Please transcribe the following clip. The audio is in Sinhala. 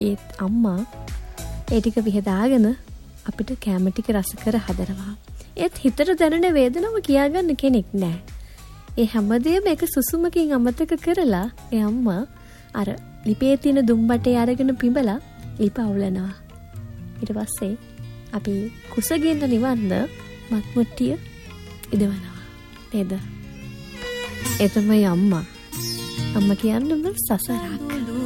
ඒත් අම්මා ඒ ටික විහදාගෙන අපිට කැම ටික රස කර හදනවා. ඒත් හිතට දැනෙන වේදනාව කියාගන්න කෙනෙක් නැහැ. ඒ හැමදේම එක සුසුමකින් අමතක කරලා ඒ අම්මා අර ලිපේ තියෙන දුම්බටේ අරගෙන පිඹලා ලිප අවුලනවා. ඊට පස්සේ අපි කුසගින්න නිවන්න මත්මුට්ටිය ඉදවනවා. නේද? ඒ තමයි අම්මා. අම්මා කියන්නේ සසරක්.